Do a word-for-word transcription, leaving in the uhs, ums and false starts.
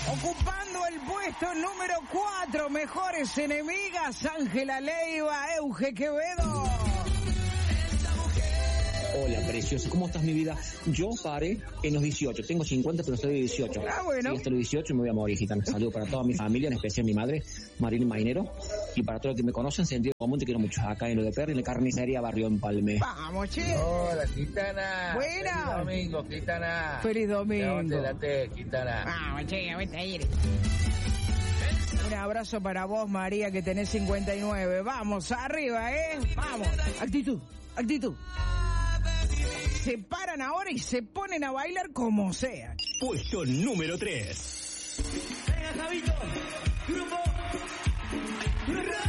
Ocupando el puesto número cuatro, mejores enemigas, Ángela Leiva, Euge Quevedo. Hola, preciosa, ¿cómo estás, mi vida? Yo paré en los dieciocho, tengo cincuenta, pero estoy de dieciocho. Ah, bueno. Sí, hasta los dieciocho me voy a morir, gitana. Saludos para toda mi familia, en especial mi madre, Marilyn Mainero, y para todos los que me conocen, sentido común, te quiero mucho. Acá en Lo de Perry, en la carnicería Barrio Empalme. Vamos, che. Hola, gitana. Buena. Feliz domingo, gitana. Feliz domingo. Levántate, gitana. Vamos, che, vete a ir. Un abrazo para vos, María, que tenés cincuenta y nueve. Vamos, arriba, ¿eh? Vamos. Actitud, actitud. Se paran ahora y se ponen a bailar como sea. Puesto número tres. Venga, Javito. Grupo. Grupo.